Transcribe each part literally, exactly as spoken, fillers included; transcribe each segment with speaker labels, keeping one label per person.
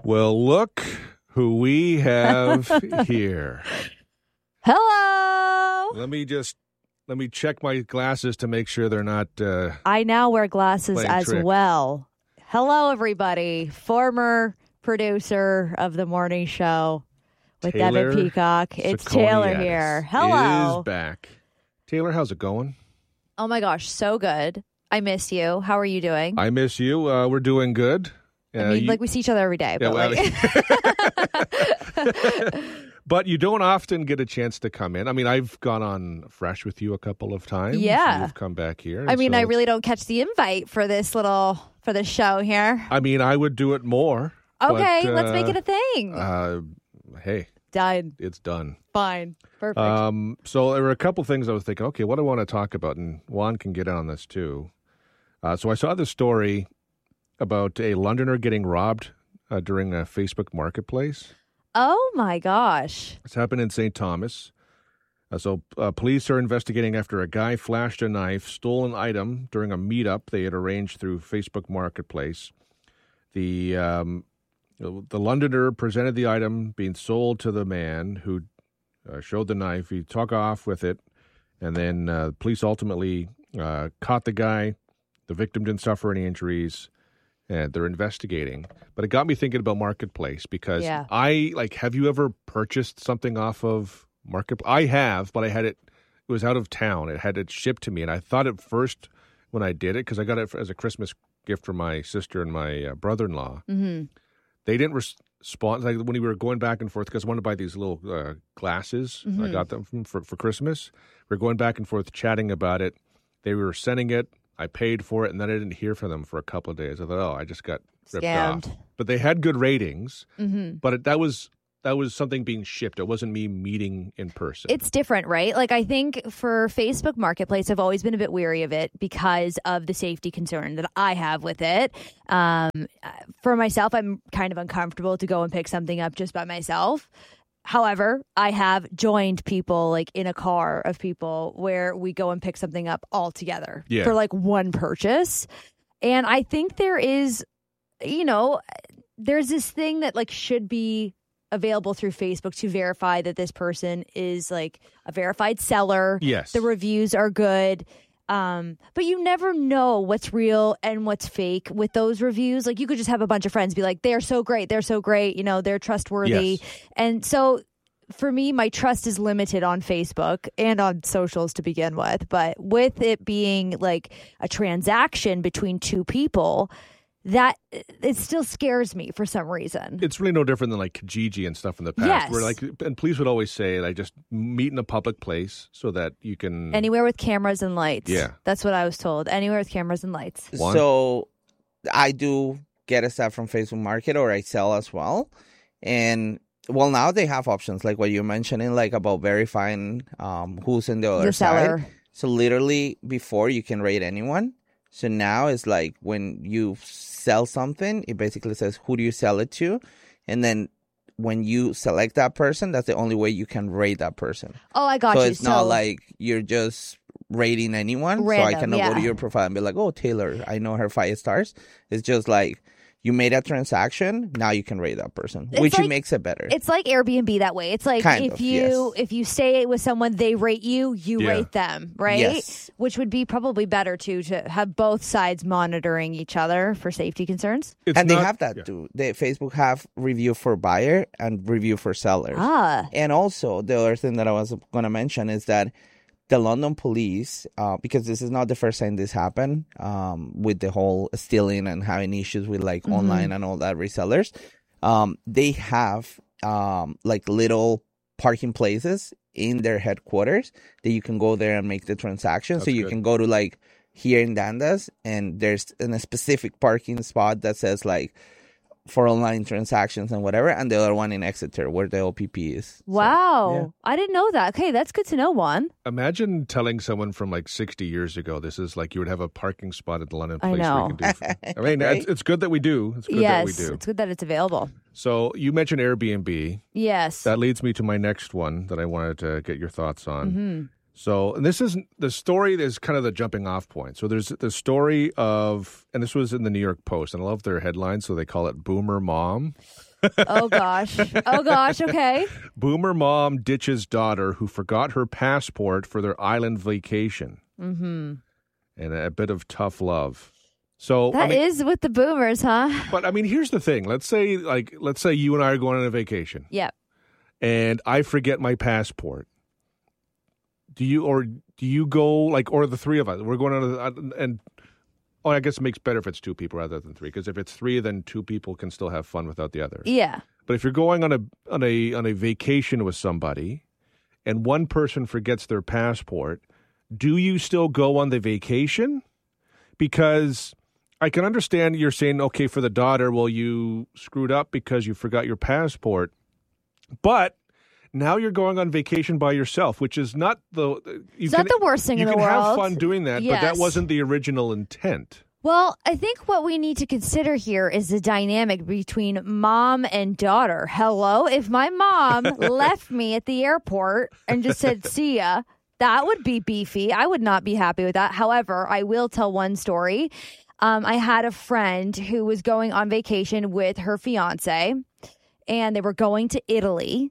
Speaker 1: Well, look who we have here.
Speaker 2: Hello.
Speaker 1: Let me just let me check my glasses to make sure they're not. Uh,
Speaker 2: I now wear glasses as
Speaker 1: trick.
Speaker 2: well. Hello, everybody. Former producer of the morning show with
Speaker 1: Taylor
Speaker 2: Evan Peacock. It's Taylor
Speaker 1: Sakoniadis
Speaker 2: here. Hello.
Speaker 1: Is back. Taylor, how's it going?
Speaker 2: Oh my gosh, so good. I miss you. How are you doing?
Speaker 1: I miss you. Uh, we're doing good. Uh,
Speaker 2: I mean,
Speaker 1: you,
Speaker 2: like we see each other every day.
Speaker 1: yeah,
Speaker 2: but,
Speaker 1: well,
Speaker 2: like...
Speaker 1: but you don't often get a chance to come in. I mean, I've gone on Fresh with you a couple of times.
Speaker 2: Yeah.
Speaker 1: You've come back here.
Speaker 2: I mean,
Speaker 1: so
Speaker 2: I really don't catch the invite for this little, for this show here.
Speaker 1: I mean, I would do it more.
Speaker 2: Okay,
Speaker 1: but, uh,
Speaker 2: let's make it a thing.
Speaker 1: Uh, hey.
Speaker 2: Done.
Speaker 1: It's done.
Speaker 2: Fine. Perfect.
Speaker 1: Um, so there were a couple things I was thinking, okay, what do I want to talk about? And Juan can get in on this too. Uh, so I saw this story about a Londoner getting robbed uh, during a Facebook marketplace.
Speaker 2: Oh, my gosh.
Speaker 1: It's happened in Saint Thomas. Uh, so uh, police are investigating after a guy flashed a knife, stole an item during a meetup they had arranged through Facebook Marketplace. The um, the Londoner presented the item being sold to the man who uh, showed the knife. He took off with it, and then uh, police ultimately uh, caught the guy. The victim didn't suffer any injuries, and they're investigating. But it got me thinking about Marketplace because
Speaker 2: Yeah.
Speaker 1: I, like, have you ever purchased something off of Marketplace? I have, but I had it, it was out of town. It had it shipped to me, and I thought at first when I did it, because I got it as a Christmas gift from my sister and my uh, brother-in-law,
Speaker 2: Mm-hmm.
Speaker 1: they didn't res- respond. Like when we were going back and forth, because I wanted to buy these little uh, glasses.
Speaker 2: Mm-hmm.
Speaker 1: I got them from, for, for Christmas. We were going back and forth chatting about it. They were sending it. I paid for it, and then I didn't hear from them for a couple of days. I thought, oh, I just got ripped
Speaker 2: Scammed.
Speaker 1: off. But they had good ratings.
Speaker 2: Mm-hmm.
Speaker 1: But it, that was that was something being shipped. It wasn't me meeting in person.
Speaker 2: It's different, right? Like, I think for Facebook Marketplace, I've always been a bit weary of it because of the safety concern that I have with it. Um, for myself, I'm kind of uncomfortable to go and pick something up just by myself. However, I have joined people like in a car of people where we go and pick something up all together
Speaker 1: Yeah.
Speaker 2: for like one purchase. And I think there is, you know, there's this thing that like should be available through Facebook to verify that this person is like a verified seller.
Speaker 1: Yes.
Speaker 2: The reviews are good. Um, but you never know what's real and what's fake with those reviews. Like you could just have a bunch of friends be like, they're so great. They're so great. You know, they're trustworthy.
Speaker 1: Yes.
Speaker 2: And so for me, my trust is limited on Facebook and on socials to begin with. But with it being like a transaction between two people, that it still scares me for some reason.
Speaker 1: It's really no different than like Kijiji and stuff in the past.
Speaker 2: Yes.
Speaker 1: Where like, and police would always say, like, just meet in a public place so that you can.
Speaker 2: Anywhere with cameras and lights.
Speaker 1: Yeah.
Speaker 2: That's what I was told. Anywhere with cameras and lights.
Speaker 1: One.
Speaker 3: So I do get a stuff from Facebook Market, or I sell as well. And well, now they have options like what you're mentioning, like about verifying um, who's in the other
Speaker 2: The seller.
Speaker 3: side. So literally before you can rate anyone. So now it's like when you sell something, it basically says who do you sell it to, and then when you select that person, that's the only way you can rate that person.
Speaker 2: Oh, I got
Speaker 3: so
Speaker 2: you.
Speaker 3: it's not like you're just rating anyone. so I
Speaker 2: Random,
Speaker 3: cannot
Speaker 2: yeah.
Speaker 3: go to your profile and be like, oh, Taylor, I know her five stars. It's just like you made a transaction. Now you can rate that person,
Speaker 2: It's
Speaker 3: which
Speaker 2: like-
Speaker 3: makes it better.
Speaker 2: It's like Airbnb that way. It's like
Speaker 3: Kind
Speaker 2: if
Speaker 3: of,
Speaker 2: you
Speaker 3: yes.
Speaker 2: if you stay with someone, they rate you, you
Speaker 1: Yeah.
Speaker 2: rate them, right?
Speaker 3: Yes.
Speaker 2: Which would be probably better too to have both sides monitoring each other for safety concerns.
Speaker 1: It's
Speaker 3: and they
Speaker 1: not-
Speaker 3: have that
Speaker 1: yeah.
Speaker 3: too. They Facebook have review for buyer and review for sellers.
Speaker 2: Ah,
Speaker 3: And also, the other thing that I was going to mention is that the London police, uh, because this is not the first time this happened um, with the whole stealing and having issues with like
Speaker 2: Mm-hmm.
Speaker 3: online and all that resellers, um, they have um, like little parking places in their headquarters that you can go there and make the transaction. so
Speaker 1: That's
Speaker 3: you
Speaker 1: good.
Speaker 3: can go to like here in Dandas, and there's in a specific parking spot that says like for online transactions and whatever, and the other one in Exeter where the O P P is. So,
Speaker 2: wow.
Speaker 3: yeah.
Speaker 2: I didn't know that. Okay, that's good to know, Juan.
Speaker 1: Imagine telling someone from like sixty years ago, this is like you would have a parking spot at the London
Speaker 2: I
Speaker 1: place.
Speaker 2: know.
Speaker 1: Where you can do, I mean,
Speaker 3: Right?
Speaker 1: it's, it's good that we do. It's good
Speaker 2: Yes,
Speaker 1: that we do.
Speaker 2: it's good that it's available.
Speaker 1: So you mentioned Airbnb.
Speaker 2: Yes.
Speaker 1: That leads me to my next one that I wanted to get your thoughts on.
Speaker 2: hmm
Speaker 1: So, and this is the story is kind of the jumping off point. So there's the story of, and this was in the New York Post, and I love their headline, so they call it Boomer Mom.
Speaker 2: Oh, gosh. Oh, gosh. Okay.
Speaker 1: Boomer mom ditches daughter who forgot her passport for their island vacation.
Speaker 2: Mm-hmm.
Speaker 1: And a bit of tough love. So
Speaker 2: That
Speaker 1: I mean,
Speaker 2: is with the boomers, huh?
Speaker 1: but I mean, here's the thing. Let's say, like, let's say you and I are going on a vacation,
Speaker 2: Yep.
Speaker 1: and I forget my passport. Do you or do you go like, or the three of us? We're going on, a, and oh, I guess it makes better if it's two people rather than three. Because if it's three, then two people can still have fun without the other.
Speaker 2: Yeah.
Speaker 1: But if you're going on a on a on a vacation with somebody, and one person forgets their passport, do you still go on the vacation? Because I can understand you're saying, okay, for the daughter, well, you screwed up because you forgot your passport. But now you're going on vacation by yourself, which is not the... You
Speaker 2: It's
Speaker 1: can,
Speaker 2: not the worst thing in the world.
Speaker 1: You can have fun doing that, but that
Speaker 2: Yes.
Speaker 1: wasn't the original intent.
Speaker 2: Well, I think what we need to consider here is the dynamic between mom and daughter. Hello? If my mom left me at the airport and just said, see ya, that would be beefy. I would not be happy with that. However, I will tell one story. Um, I had a friend who was going on vacation with her fiance, and they were going to Italy.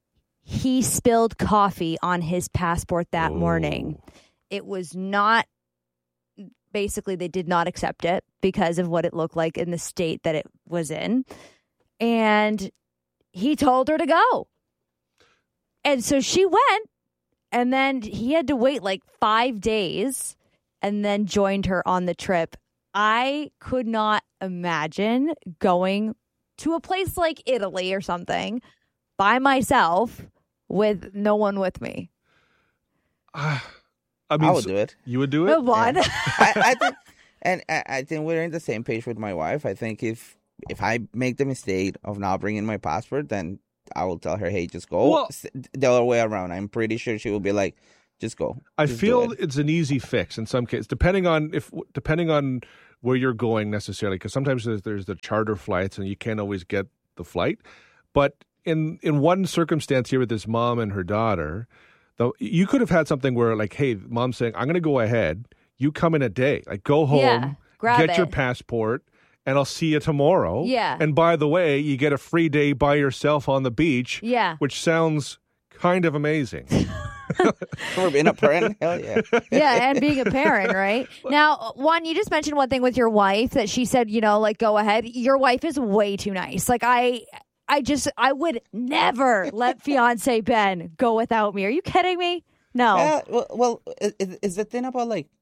Speaker 2: He spilled coffee on his passport that
Speaker 1: Oh.
Speaker 2: morning. It was not, basically, they did not accept it because of what it looked like in the state that it was in. And he told her to go. And so she went, and then he had to wait like five days and then joined her on the trip. I could not imagine going to a place like Italy or something by myself with no one with me.
Speaker 1: Uh, I mean,
Speaker 3: I would
Speaker 1: so-
Speaker 3: do it.
Speaker 1: You would do it?
Speaker 2: Move on.
Speaker 3: I, I think, and I, I think we're in the same page with my wife. I think if if I make the mistake of not bringing my passport, then I will tell her, "Hey, just go."
Speaker 1: Well-
Speaker 3: S- the other way around. I'm pretty sure she will be like, "Just go."
Speaker 1: I
Speaker 3: Just do
Speaker 1: feel
Speaker 3: it.
Speaker 1: it's an easy fix in some cases, depending on if depending on where you're going necessarily. Because sometimes there's, there's the charter flights, and you can't always get the flight. But in in one circumstance here with this mom and her daughter, though, you could have had something where, like, hey, mom's saying, "I'm going to go ahead. You come in a day. Like, go home,
Speaker 2: Yeah, grab
Speaker 1: get your
Speaker 2: it.
Speaker 1: passport." And I'll see you tomorrow.
Speaker 2: Yeah.
Speaker 1: And by the way, you get a free day by yourself on the beach.
Speaker 2: Yeah.
Speaker 1: Which sounds kind of amazing.
Speaker 3: For being a parent, hell yeah.
Speaker 2: Yeah, and being a parent, right? Now, Juan, you just mentioned one thing with your wife that she said, you know, like, go ahead. Your wife is way too nice. Like, I I just, I would never let fiance Ben go without me. Are you kidding me? No.
Speaker 3: Yeah, well, well is, is the thing about like,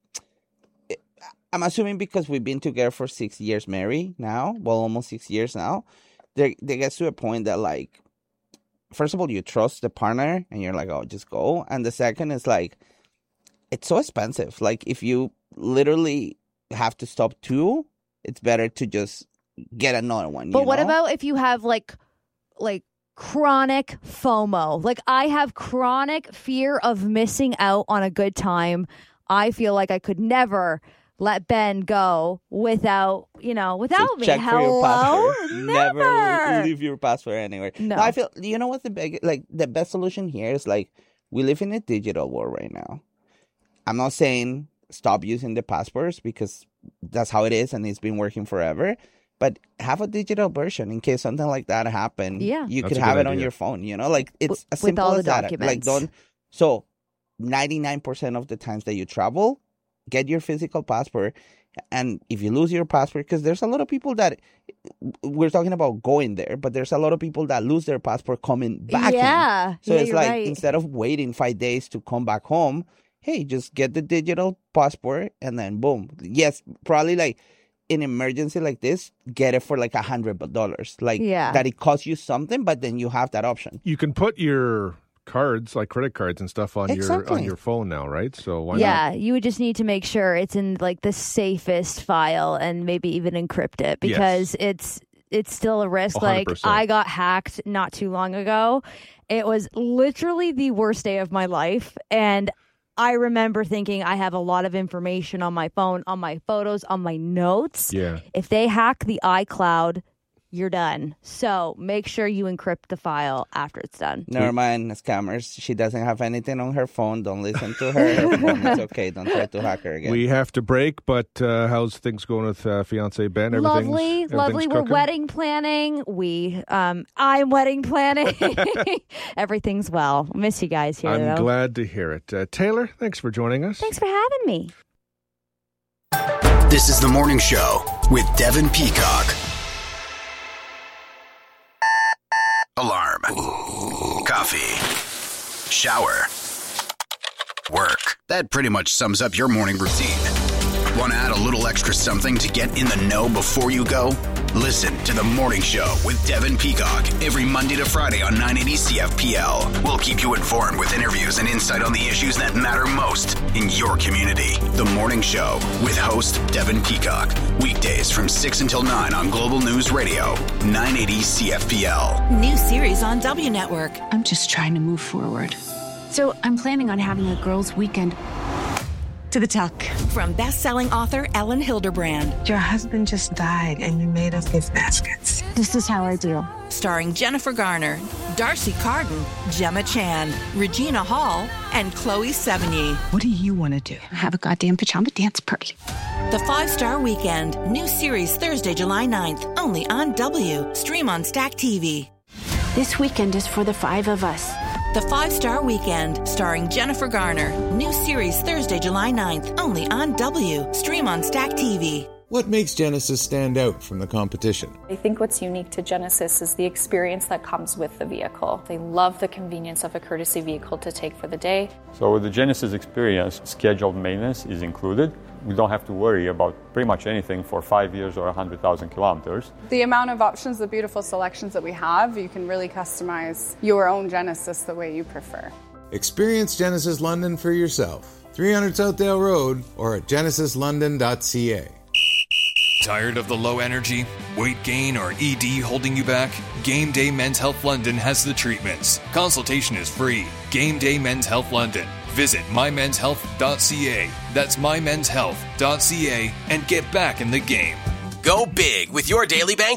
Speaker 3: I'm assuming because we've been together for six years married now, well, almost six years now, there, there gets to a point that like, first of all, you trust the partner and you're like, oh, just go. And the second is like, it's so expensive. Like if you literally have to stop two, it's better to just get another one.
Speaker 2: But
Speaker 3: you
Speaker 2: what
Speaker 3: know?
Speaker 2: about if you have like, like, chronic FOMO? Like, I have chronic fear of missing out on a good time. I feel like I could never let Ben go without, you know, without
Speaker 3: So
Speaker 2: me.
Speaker 3: check for your
Speaker 2: Hello?
Speaker 3: passport.
Speaker 2: Never.
Speaker 3: Never leave your passport anywhere.
Speaker 2: No.
Speaker 3: I feel, you know what's the big, like the best solution here is like, we live in a digital world right now. I'm not saying stop using the passports because that's how it is and it's been working forever. But have a digital version in case something like that happened.
Speaker 2: Yeah.
Speaker 3: You
Speaker 1: That's
Speaker 3: could
Speaker 1: a
Speaker 3: have
Speaker 1: good
Speaker 3: it on
Speaker 1: idea.
Speaker 3: your phone, you know, like it's as
Speaker 2: With
Speaker 3: simple
Speaker 2: all the
Speaker 3: as that. Like
Speaker 2: documents.
Speaker 3: don't, so ninety-nine percent of the times that you travel, get your physical passport. And if you lose your passport, because there's a lot of people that we're talking about going there, but there's a lot of people that lose their passport coming back. in.
Speaker 2: Yeah.
Speaker 3: So
Speaker 2: yeah,
Speaker 3: it's
Speaker 2: you're
Speaker 3: like
Speaker 2: right.
Speaker 3: instead of waiting five days to come back home, hey, just get the digital passport and then boom. Yes, probably like in emergency like this, get it for like a hundred dollars. Like
Speaker 2: Yeah.
Speaker 3: that it costs you something, but then you have that option.
Speaker 1: You can put your cards, like credit cards and stuff, on your
Speaker 3: Exactly.
Speaker 1: on your phone now, right? So why not?
Speaker 2: Yeah, you would just need to make sure it's in like the safest file and maybe even encrypt it because it's it's still a risk.
Speaker 1: one hundred
Speaker 2: Like
Speaker 1: percent.
Speaker 2: I got hacked not too long ago. It was literally the worst day of my life, and I remember thinking I have a lot of information on my phone, on my photos, on my notes.
Speaker 1: Yeah.
Speaker 2: If they hack the iCloud, you're done. So make sure you encrypt the file after it's done.
Speaker 3: Never mind, scammers. She doesn't have anything on her phone. Don't listen to her. Her phone is okay. Don't try to hack her again.
Speaker 1: We have to break, but uh, how's things going with uh, fiance Ben? Everything's,
Speaker 2: lovely,
Speaker 1: everything's
Speaker 2: lovely.
Speaker 1: cooking?
Speaker 2: We're wedding planning. We, um, I'm wedding planning. Everything's well. Miss you guys here,
Speaker 1: I'm
Speaker 2: though.
Speaker 1: glad to hear it. Uh, Taylor, thanks for joining us.
Speaker 2: Thanks for having me.
Speaker 4: This is The Morning Show with Devin Peacock. Alarm. Coffee. Shower. Work. That pretty much sums up your morning routine. Want to add a little extra something to get in the know before you go? Listen to The Morning Show with Devin Peacock every Monday to Friday on nine eighty C F P L. We'll keep you informed with interviews and insight on the issues that matter most in your community. The Morning Show with host Devin Peacock. Weekdays from six until nine on Global News Radio, nine eighty C F P L.
Speaker 5: New series on W Network.
Speaker 6: I'm just trying to move forward. So I'm planning on having a girls' weekend. To the tuck.
Speaker 5: From best-selling author Ellen Hilderbrand.
Speaker 7: Your husband just died and you made us gift baskets.
Speaker 6: This is how I do.
Speaker 5: Starring Jennifer Garner, Darcy Carden, Gemma Chan, Regina Hall, and Chloe Sevigny.
Speaker 7: What do you want to do?
Speaker 6: Have a goddamn pajama dance party.
Speaker 5: The Five-Star Weekend. New series Thursday, July ninth. Only on W. Stream on Stack T V.
Speaker 6: This weekend is for the five of us.
Speaker 5: The Five-Star Weekend, starring Jennifer Garner. New series Thursday, July ninth, only on W. Stream on Stack T V.
Speaker 8: What makes Genesis stand out from the competition?
Speaker 9: I think what's unique to Genesis is the experience that comes with the vehicle. They love the convenience of a courtesy vehicle to take for the day.
Speaker 10: So with the Genesis experience, scheduled maintenance is included. We don't have to worry about pretty much anything for five years or one hundred thousand kilometers.
Speaker 11: The amount of options, the beautiful selections that we have, you can really customize your own Genesis the way you prefer.
Speaker 8: Experience Genesis London for yourself. three hundred Southdale Road or at genesis london dot c a.
Speaker 12: Tired of the low energy, weight gain, or E D holding you back? Game Day Men's Health London has the treatments. Consultation is free. Game Day Men's Health London. Visit my men's health dot c a. That's my men's health dot c a and get back in the game.
Speaker 4: Go big with your Daily Bank